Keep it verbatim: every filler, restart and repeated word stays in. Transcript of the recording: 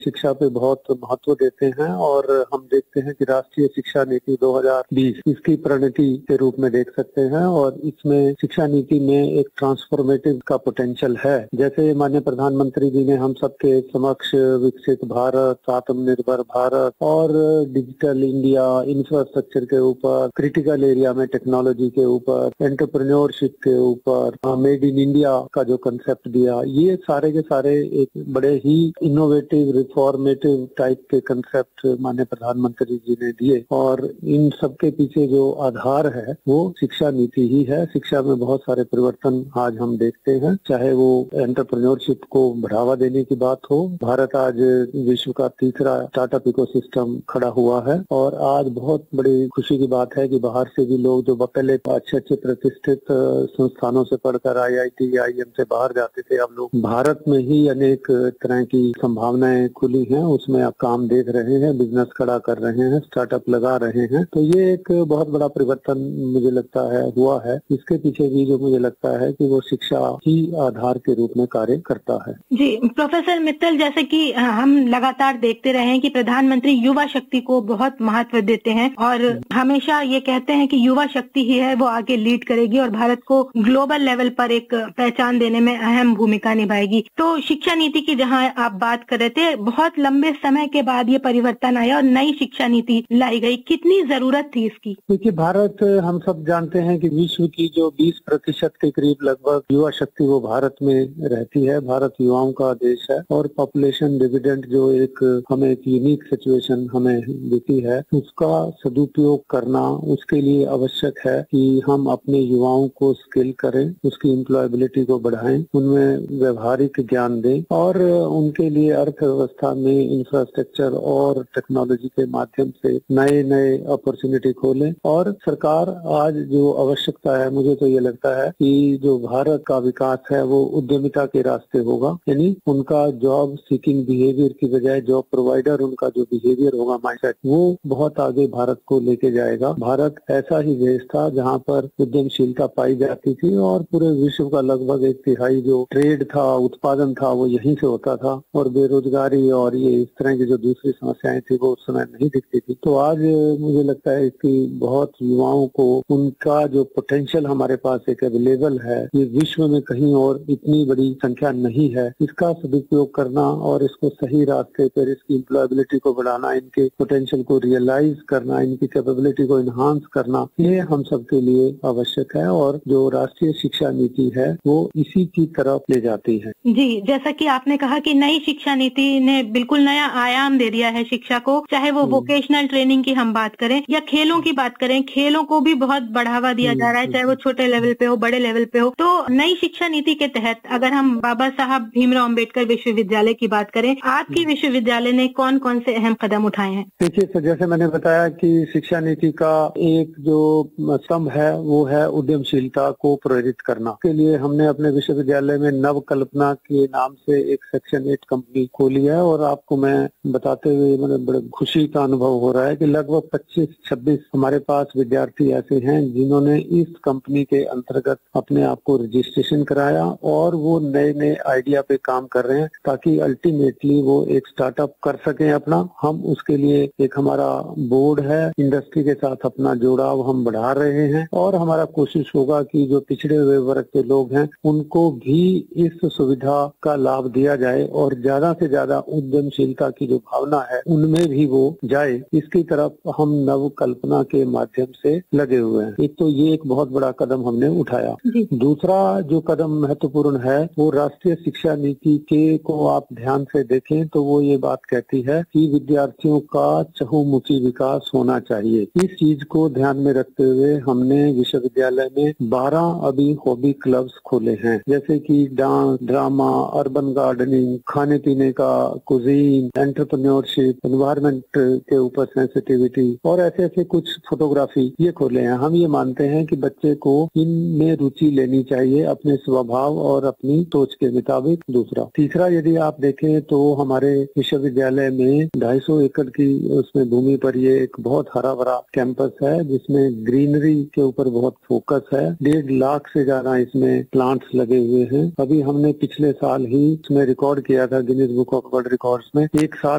शिक्षा पे बहुत महत्व देते हैं और हम देखते हैं कि राष्ट्रीय शिक्षा नीति दो हज़ार बीस इसकी परिणति के रूप में देख सकते हैं और इसमें शिक्षा नीति में एक ट्रांसफॉर्मेटिव का पोटेंशियल है। जैसे माननीय प्रधानमंत्री जी ने हम सबके समक्ष विकसित भारत, आत्मनिर्भर भारत और डिजिटल इंडिया, इंफ्रास्ट्रक्चर के ऊपर, क्रिटिकल एरिया में टेक्नोलॉजी के ऊपर, एंटरप्रेन्योरशिप के ऊपर, मेड इन इंडिया का जो कंसेप्ट दिया, ये सारे के सारे एक बड़े ही इनोवेटिव, रिफॉर्मेटिव टाइप के कंसेप्ट माननीय प्रधानमंत्री जी ने दिए और इन सबके पीछे जो आधार है वो शिक्षा नीति ही है। शिक्षा में बहुत सारे परिवर्तन आज हम देखते हैं, चाहे वो एंटरप्रेन्योरशिप को बढ़ावा देने की बात हो। भारत आज विश्व का तीसरा स्टार्टअप इकोसिस्टम खड़ा हुआ है और आज बहुत बड़ी खुशी की बात है कि बाहर से भी लोग जो पहले अच्छे अच्छे प्रतिष्ठित संस्थानों से पढ़कर आई I T, I I am से बाहर जाते थे, अब लोग भारत में ही अनेक तरह की संभावनाएं खुली हैं, उसमें आप काम देख रहे हैं, बिजनेस खड़ा कर रहे हैं, स्टार्टअप लगा रहे हैं। तो ये एक बहुत बड़ा परिवर्तन मुझे लगता है हुआ है। इसके पीछे भी जो मुझे लगता है कि वो शिक्षा ही आधार के रूप में कार्य करता है। जी प्रोफेसर मित्तल, जैसे कि हम लगातार देखते रहे हैं कि प्रधानमंत्री युवा शक्ति को बहुत महत्व देते हैं और हमेशा ये कहते हैं कि युवा शक्ति ही है वो आगे लीड करेगी और भारत को ग्लोबल लेवल पर एक पहचान देने में अहम भूमिका निभाएगी। तो शिक्षा नीति की जहां आप बात कर रहे थे, बहुत लंबे समय के बाद ये परिवर्तन आया और नई शिक्षा नीति लाई गई, कितनी जरूरत थी इसकी? देखिए, भारत हम सब जानते हैं कि विश्व की जो बीस प्रतिशत के करीब लगभग युवा शक्ति वो भारत में रहती है। भारत युवाओं का देश है और पॉपुलेशन डिविडेंड जो एक हमें एक यूनिक सिचुएशन हमें देती है, उसका सदुपयोग करना उसके लिए आवश्यक है कि हम अपने युवाओं को स्किल करें, उसकी एम्प्लॉयबिलिटी को बढ़ाएं, उनमें व्यवहारिक ज्ञान दें और उनके लिए अर्थव्यवस्था में इंफ्रास्ट्रक्चर और टेक्नोलॉजी के माध्यम से नए नए अपॉर्चुनिटी खोलें। और सरकार आज जो आवश्यकता है, मुझे तो ये लगता है कि जो भारत का विकास है वो उद्यमिता के रास्ते होगा, यानी उनका जॉब सीकिंग बिहेवियर की बजाय जॉब प्रोवाइडर उनका जो बिहेवियर होगा, माइंडसेट, वो बहुत आगे भारत को लेके जाएगा। भारत ऐसा ही देश था जहाँ पर उद्यमशीलता पाई जाती थी और पूरे विश्व का लगभग एक तिहाई जो ट्रेड था, उत्पादन था, वो यहीं से होता था और बेरोजगारी और ये इस तरह की जो दूसरी समस्याएं थी वो उस समय नहीं दिखती थी। तो आज मुझे लगता है कि बहुत युवाओं को उनका जो पोटेंशियल हमारे पास एक अवेलेबल है, ये विश्व में कहीं और इतनी बड़ी संख्या नहीं है, इसका सदुपयोग करना और इसको सही रास्ते पर इसकी एम्प्लॉयबिलिटी को बढ़ाना, इनके पोटेंशियल को रियलाइज करना, इनकी कैपेबिलिटी को इन्हांस करना, ये हम सबके लिए आवश्यक है और जो राष्ट्रीय शिक्षा नीति है वो इसी की तरफ ले जाती है। जी, जैसा कि आपने कहा कि नई शिक्षा नीति ने बिल्कुल नया आयाम दे दिया है शिक्षा को, चाहे वो वोकेशनल ट्रेनिंग की हम बात करें या खेलों की बात करें, खेलों को भी बहुत बढ़ावा दिया जा रहा है, चाहे वो छोटे लेवल पे हो, बड़े लेवल पे हो। तो नई शिक्षा नीति के तहत अगर हम बाबा साहब भीमराव अम्बेडकर विश्वविद्यालय की बात करें, आपकी विश्वविद्यालय ने कौन कौन से अहम कदम उठाए हैं? देखिए, तो जैसे मैंने बताया कि शिक्षा नीति का एक जो स्तंभ है वो है उद्यमशीलता को प्रेरित करना। के लिए हमने अपने विश्वविद्यालय में नव कल्पना के नाम से एक सेक्शन एट कंपनी खोली है और आपको मैं बताते हुए मैंने बड़े खुशी का अनुभव हो रहा है कि लगभग पच्चीस छब्बीस हमारे पास विद्यार्थी ऐसे हैं जिन्होंने इस कंपनी के अंतर्गत अपने आप को रजिस्ट्रेशन कराया और वो नए नए आइडिया पे काम कर रहे हैं ताकि अल्टीमेटली वो एक स्टार्टअप कर सकें अपना। हम उसके लिए एक हमारा बोर्ड है, इंडस्ट्री के साथ अपना जुड़ाव हम बढ़ा रहे हैं और हमारा कोशिश होगा कि जो पिछड़े हुए वर्ग के लोग हैं उनको भी इस सुविधा का लाभ दिया जाए और ज्यादा से ज्यादा उद्यमशीलता की जो भावना है उनमें भी वो जाए, इसकी तरफ हम नव कल्पना के माध्यम से लगे हुए हैं। एक तो ये एक बहुत बड़ा कदम हमने उठाया। दूसरा जो कदम महत्वपूर्ण है वो राष्ट्रीय शिक्षा नीति के को आप ध्यान से देखें तो वो ये बात कहती है कि विद्यार्थियों का चहुमुखी विकास होना चाहिए। इस चीज को ध्यान में रखते हुए हमने विश्वविद्यालय में बारह अभी हॉबी क्लब्स खोले हैं, जैसे कि डांस, ड्रामा, अर्बन गार्डनिंग, खाने पीने का, कुजीन, एंटरप्रेन्योरशिप, एनवायरनमेंट के ऊपर सेंसिटिविटी और ऐसे ऐसे कुछ फोटोग्राफी, ये खोले हैं। हम ये मानते हैं कि बच्चे को इनमें रुचि लेनी चाहिए अपने स्वभाव और अपनी सोच के मुताबिक। दूसरा तीसरा यदि आप देखें तो हमारे विश्वविद्यालय में ढाई सौ एकड़ की उसमें भूमि पर ये एक बहुत हरा भरा कैंपस है जिसमें ग्रीनरी के ऊपर बहुत फोकस है। डेढ़ लाख से ज्यादा इसमें प्लांट्स लगे हुए हैं। अभी हमने पिछले साल ही इसमें रिकॉर्ड किया था Guinness book of world records में, एक साथ